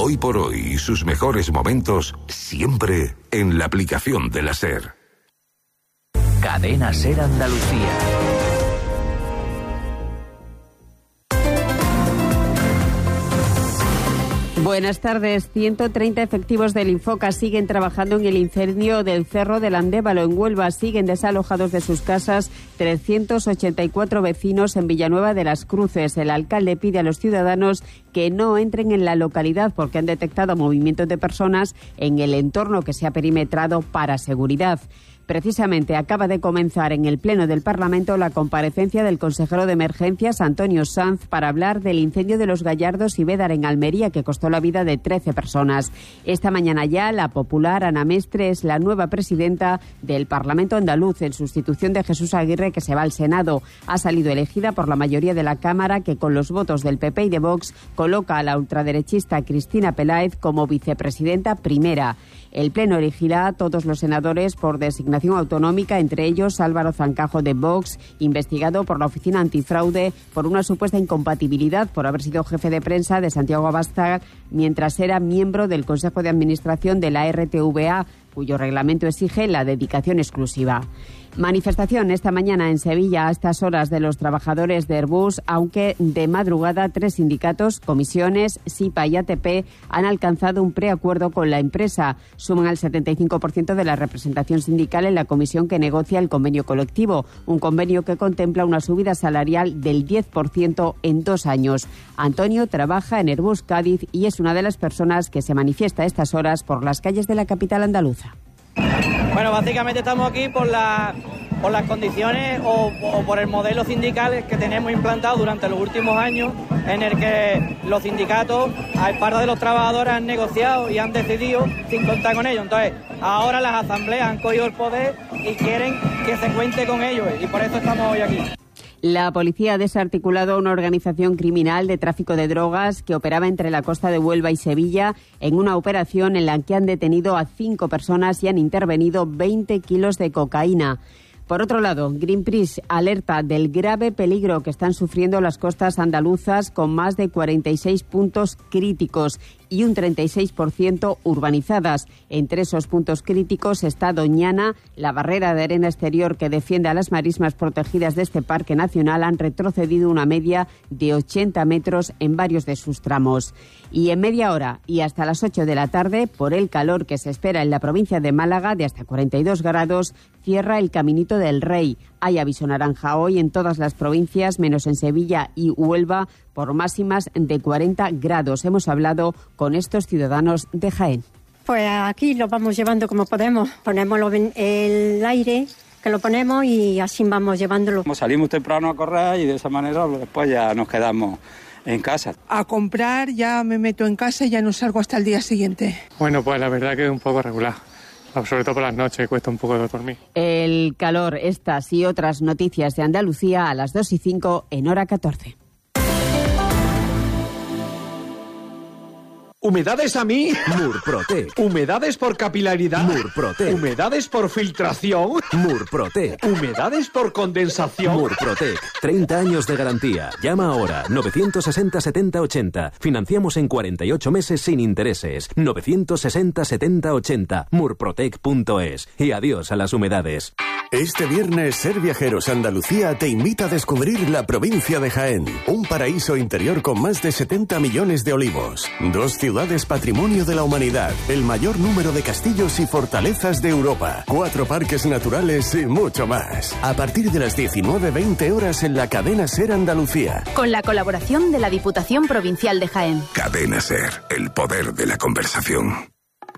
Hoy por hoy y sus mejores momentos siempre en la aplicación de la SER. Cadena SER Andalucía. Buenas tardes. 130 efectivos del Infoca siguen trabajando en el incendio del Cerro del Andévalo en Huelva. Siguen desalojados de sus casas 384 vecinos en Villanueva de las Cruces. El alcalde pide a los ciudadanos que no entren en la localidad porque han detectado movimientos de personas en el entorno que se ha perimetrado para seguridad. Precisamente acaba de comenzar en el Pleno del Parlamento la comparecencia del consejero de Emergencias, Antonio Sanz, para hablar del incendio de Los Gallardos y Bédar en Almería, que costó la vida de 13 personas. Esta mañana ya la popular Ana Mestre es la nueva presidenta del Parlamento andaluz, en sustitución de Jesús Aguirre, que se va al Senado. Ha salido elegida por la mayoría de la Cámara, que con los votos del PP y de Vox coloca a la ultraderechista Cristina Peláez como vicepresidenta primera. El Pleno elegirá a todos los senadores por designación autonómica, entre ellos Álvaro Zancajo de Vox, investigado por la Oficina Antifraude por una supuesta incompatibilidad por haber sido jefe de prensa de Santiago Abascal mientras era miembro del Consejo de Administración de la RTVA, cuyo reglamento exige la dedicación exclusiva. Manifestación esta mañana en Sevilla a estas horas de los trabajadores de Airbus, aunque de madrugada 3 sindicatos, comisiones, SIPA y ATP han alcanzado un preacuerdo con la empresa. Suman al 75% de la representación sindical en la comisión que negocia el convenio colectivo, un convenio que contempla una subida salarial del 10% en 2 años. Antonio trabaja en Airbus Cádiz y es una de las personas que se manifiesta a estas horas por las calles de la capital andaluza. Bueno, básicamente estamos aquí por las condiciones o por el modelo sindical que tenemos implantado durante los últimos años, en el que los sindicatos, a espaldas de los trabajadores, han negociado y han decidido sin contar con ellos. Entonces, ahora las asambleas han cogido el poder y quieren que se cuente con ellos, y por eso estamos hoy aquí. La policía ha desarticulado una organización criminal de tráfico de drogas que operaba entre la costa de Huelva y Sevilla en una operación en la que han detenido a 5 personas y han intervenido 20 kilos de cocaína. Por otro lado, Greenpeace alerta del grave peligro que están sufriendo las costas andaluzas, con más de 46 puntos críticos y un 36% urbanizadas. Entre esos puntos críticos está Doñana. La barrera de arena exterior que defiende a las marismas protegidas de este parque nacional han retrocedido una media de 80 metros en varios de sus tramos. Y en media hora y hasta las 8 de la tarde, por el calor que se espera en la provincia de Málaga, de hasta 42 grados, cierra el Caminito del Rey. Hay aviso naranja hoy en todas las provincias, menos en Sevilla y Huelva, por máximas de 40 grados. Hemos hablado con estos ciudadanos de Jaén. Pues aquí lo vamos llevando como podemos. Ponemos el aire que lo ponemos y así vamos llevándolo. Salimos temprano a correr y de esa manera después ya nos quedamos en casa. A comprar ya me meto en casa y ya no salgo hasta el día siguiente. Bueno, pues la verdad que es un poco regular. Sobre todo por las noches, cuesta un poco de dormir. El calor, estas y otras noticias de Andalucía a las 2:05 en hora 14. ¿Humedades a mí? Murprotec. ¿Humedades por capilaridad? Murprotec. ¿Humedades por filtración? Murprotec. ¿Humedades por condensación? Murprotec. 30 años de garantía. Llama ahora. 960 70 80. Financiamos en 48 meses sin intereses. 960 70 80. Murprotec.es. Y adiós a las humedades. Este viernes, Ser Viajeros Andalucía te invita a descubrir la provincia de Jaén. Un paraíso interior con más de 70 millones de olivos. 2 ciudades patrimonio de la humanidad. El mayor número de castillos y fortalezas de Europa. 4 parques naturales y mucho más. A partir de las 19:20 horas en la cadena Ser Andalucía. Con la colaboración de la Diputación Provincial de Jaén. Cadena SER, el poder de la conversación.